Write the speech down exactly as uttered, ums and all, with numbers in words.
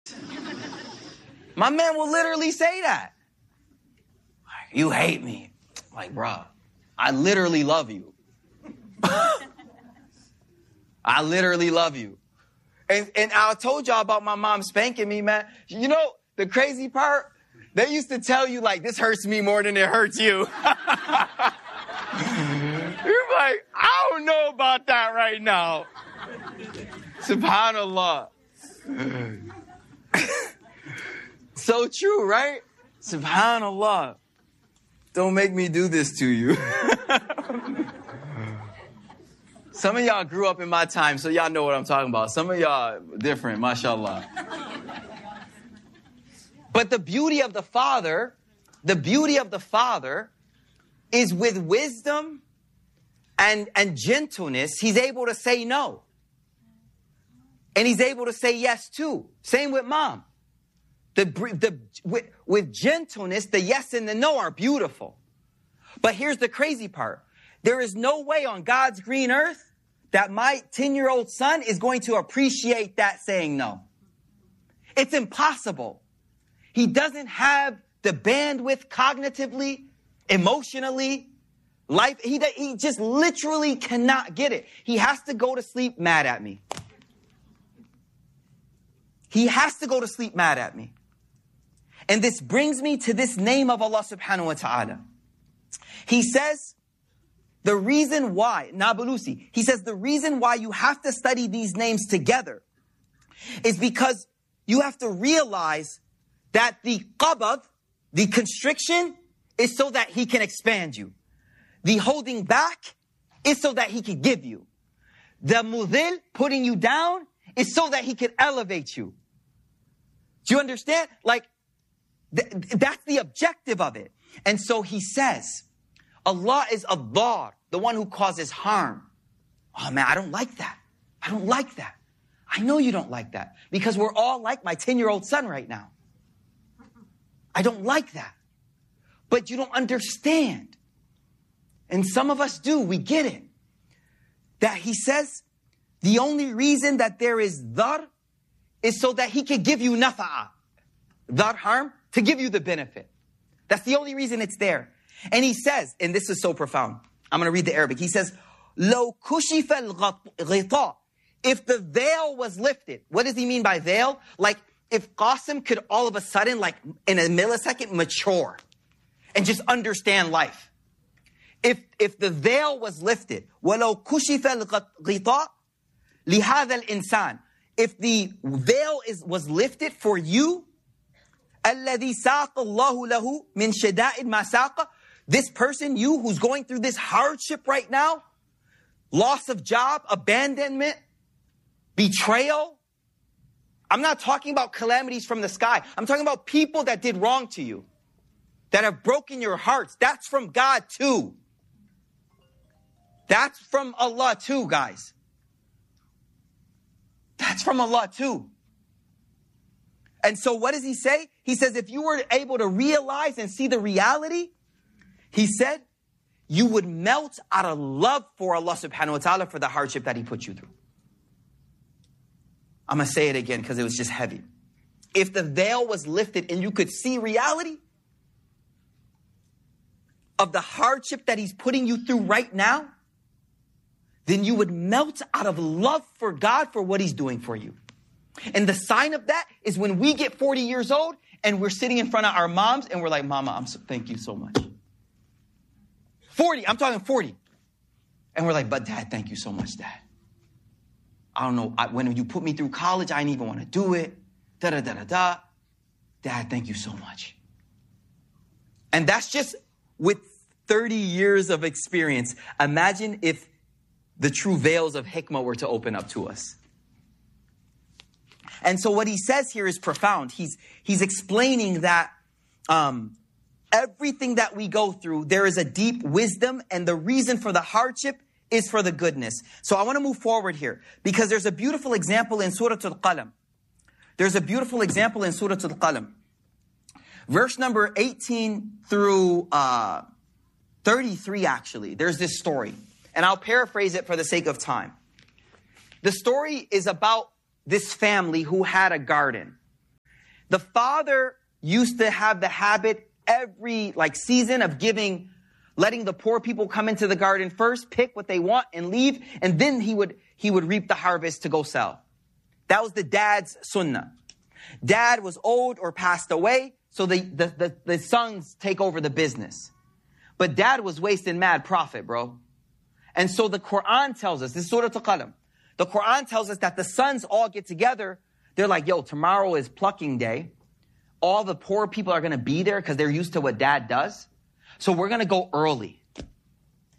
My man will literally say that. You hate me. Like, bro, I literally love you. I literally love you. And, and I told y'all about my mom spanking me, man. You know, the crazy part, they used to tell you, like, this hurts me more than it hurts you. You're like, I don't know about that right now. SubhanAllah. So true, right? SubhanAllah. Don't make me do this to you. Some of y'all grew up in my time, so y'all know what I'm talking about. Some of y'all different, mashallah. But the beauty of the Father, the beauty of the Father is with wisdom and, and gentleness, he's able to say no. And he's able to say yes too. Same with mom. The, the, with, with gentleness, the yes and the no are beautiful. But here's the crazy part. There is no way on God's green earth that my ten-year-old son is going to appreciate that saying no. It's impossible. He doesn't have the bandwidth cognitively, emotionally, life. He, he just literally cannot get it. He has to go to sleep mad at me. He has to go to sleep mad at me. And this brings me to this name of Allah subhanahu wa ta'ala. He says, the reason why, Nablusi, he says the reason why you have to study these names together is because you have to realize that the qabad, the constriction, is so that he can expand you. The holding back is so that he can give you. The mudhil, putting you down, is so that he can elevate you. Do you understand? Like, th- that's the objective of it. And so he says, Allah is ad-dar, the one who causes harm. Oh man, I don't like that. I don't like that. I know you don't like that because we're all like my ten-year-old son right now. I don't like that. But you don't understand. And some of us do. We get it. That he says, the only reason that there is dar is so that he can give you nafa'a. Dar, harm, to give you the benefit. That's the only reason it's there. And he says, and this is so profound. I'm going to read the Arabic. He says, لو كشف الغطاء. If the veil was lifted. What does he mean by veil? Like, if Qasim could all of a sudden, like in a millisecond, mature and just understand life. If, if the veil was lifted, وَلَوْ كُشِفَ الْغِطَاء لِهَذَا الْإِنسَانِ. If the veil is, was lifted for you, الَّذِي سَاقَ اللَّهُ لَهُ مِنْ شَدَائِدْ مَا سَاقَ. This person, you who's going through this hardship right now, loss of job, abandonment, betrayal. I'm not talking about calamities from the sky. I'm talking about people that did wrong to you, that have broken your hearts. That's from God too. That's from Allah too, guys. That's from Allah too. And so what does he say? He says, if you were able to realize and see the reality, he said, you would melt out of love for Allah subhanahu wa ta'ala for the hardship that he put you through. I'm going to say it again because it was just heavy. If the veil was lifted and you could see reality of the hardship that he's putting you through right now, then you would melt out of love for God for what he's doing for you. And the sign of that is when we get forty years old and we're sitting in front of our moms and we're like, Mama, I'm so, thank you so much. forty, I'm talking forty. And we're like, but Dad, thank you so much, Dad. I don't know, I, when you put me through college, I didn't even want to do it. Da da da da da. Dad, thank you so much. And that's just with thirty years of experience. Imagine if the true veils of hikmah were to open up to us. And so what he says here is profound. He's, he's explaining that um, everything that we go through, there is a deep wisdom, and the reason for the hardship is for the goodness. So I want to move forward here because there's a beautiful example in Surah Al-Qalam. There's a beautiful example in Surah Al-Qalam. Verse number eighteen through uh, thirty-three, actually. There's this story. And I'll paraphrase it for the sake of time. The story is about this family who had a garden. The father used to have the habit every like season of giving, letting the poor people come into the garden first, pick what they want and leave, and then he would he would reap the harvest to go sell. That was the dad's sunnah. Dad was old or passed away, so the, the, the, the sons take over the business. But dad was wasting mad profit, bro. And so the Quran tells us, this is Surah Al-Qalam, the Quran tells us that the sons all get together. They're like, yo, tomorrow is plucking day. All the poor people are going to be there because they're used to what dad does. So we're going to go early.